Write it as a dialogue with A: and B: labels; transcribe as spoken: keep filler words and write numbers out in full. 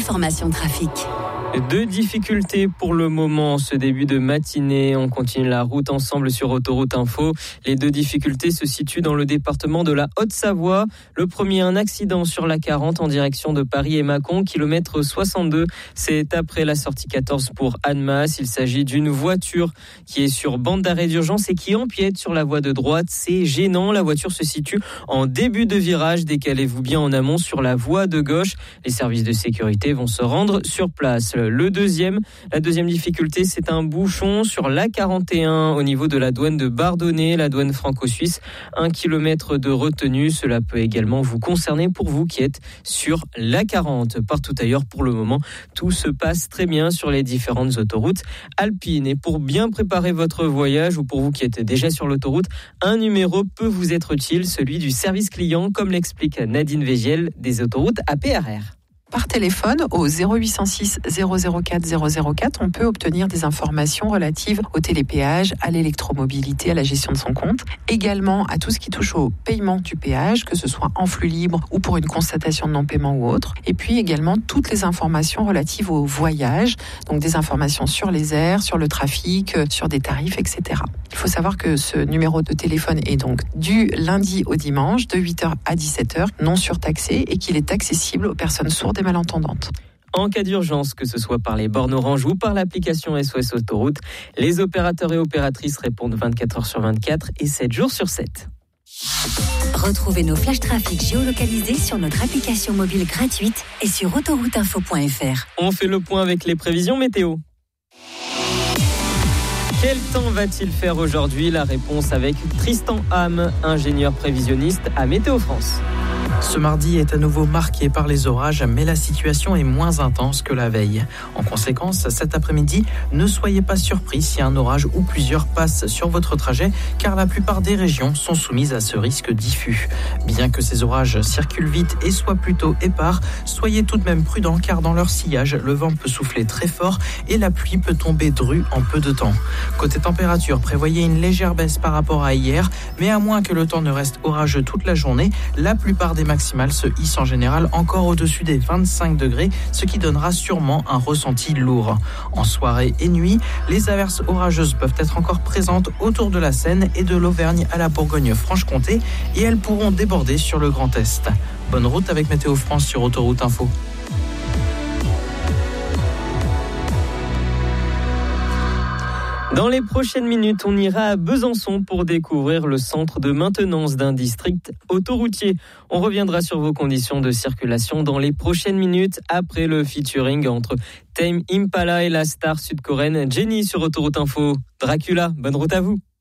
A: l'information trafic.
B: Deux difficultés pour le moment en ce début de matinée. On continue la route ensemble sur Autoroute Info. Les deux difficultés se situent dans le département de la Haute-Savoie. Le premier, un accident sur la quarante en direction de Paris et Mâcon, kilomètre soixante-deux. C'est après la sortie quatorze pour Annemasse. Il s'agit d'une voiture qui est sur bande d'arrêt d'urgence et qui empiète sur la voie de droite. C'est gênant. La voiture se situe en début de virage. Décalez-vous bien en amont sur la voie de gauche. Les services de sécurité vont se rendre sur place. Le deuxième, la deuxième difficulté, c'est un bouchon sur l'A quarante et un au niveau de la douane de Bardonnay, la douane franco-suisse. Un kilomètre de retenue. Cela peut également vous concerner pour vous qui êtes sur l'A quarante. Partout ailleurs, pour le moment, tout se passe très bien sur les différentes autoroutes alpines. Et pour bien préparer votre voyage, ou pour vous qui êtes déjà sur l'autoroute, un numéro peut vous être utile, celui du service client, comme l'explique Nadine Végiel des autoroutes A P R R.
C: Par téléphone, au zéro huit cent six zéro zéro quatre zéro zéro quatre, on peut obtenir des informations relatives au télépéage, à l'électromobilité, à la gestion de son compte, également à tout ce qui touche au paiement du péage, que ce soit en flux libre ou pour une constatation de non-paiement ou autre, et puis également toutes les informations relatives au voyage, donc des informations sur les airs, sur le trafic, sur des tarifs, et cetera. Il faut savoir que ce numéro de téléphone est donc du lundi au dimanche, de huit heures à dix-sept heures, non surtaxé, et qu'il est accessible aux personnes sourdes et malentendantes.
B: En cas d'urgence, que ce soit par les bornes Orange ou par l'application S O S Autoroute, les opérateurs et opératrices répondent vingt-quatre heures sur vingt-quatre et sept jours sur sept.
A: Retrouvez nos flashs trafic géolocalisés sur notre application mobile gratuite et sur autoroute info point f r.
B: On fait le point avec les prévisions météo. Quel temps va-t-il faire aujourd'hui ? La réponse avec Tristan Ham, ingénieur prévisionniste à Météo France.
D: Ce mardi est à nouveau marqué par les orages, mais la situation est moins intense que la veille. En conséquence, cet après-midi, ne soyez pas surpris si un orage ou plusieurs passent sur votre trajet, car la plupart des régions sont soumises à ce risque diffus. Bien que ces orages circulent vite et soient plutôt épars, soyez tout de même prudents, car dans leur sillage, le vent peut souffler très fort et la pluie peut tomber drue en peu de temps. Côté température, prévoyez une légère baisse par rapport à hier, mais à moins que le temps ne reste orageux toute la journée, la plupart des maximales se hissent en général encore au-dessus des vingt-cinq degrés, ce qui donnera sûrement un ressenti lourd. En soirée et nuit, les averses orageuses peuvent être encore présentes autour de la Seine et de l'Auvergne à la Bourgogne-Franche-Comté et elles pourront déborder sur le Grand Est. Bonne route avec Météo France sur Autoroute Info.
B: Dans les prochaines minutes, on ira à Besançon pour découvrir le centre de maintenance d'un district autoroutier. On reviendra sur vos conditions de circulation dans les prochaines minutes après le featuring entre Tame Impala et la star sud-coréenne Jennie sur Autoroute Info. Dracula, bonne route à vous.